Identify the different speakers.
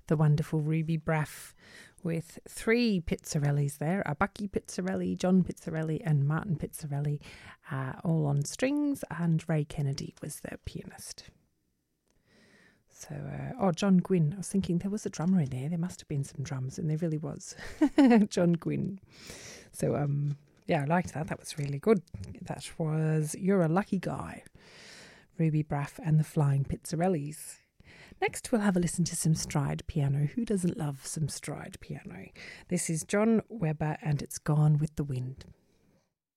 Speaker 1: the wonderful Ruby Braff with 3 Pizzarellis there, a Bucky Pizzarelli, John Pizzarelli and Martin Pizzarelli, all on strings, and Ray Kennedy was the pianist. So, John Gwynn, I was thinking there was a drummer in there. There must have been some drums, and there really was. John Gwynn. So, I liked that. That was really good. That was You're a Lucky Guy, Ruby Braff and the Flying Pizzarellis. Next, we'll have a listen to some stride piano. Who doesn't love some stride piano? This is John Webber, and it's Gone with the Wind.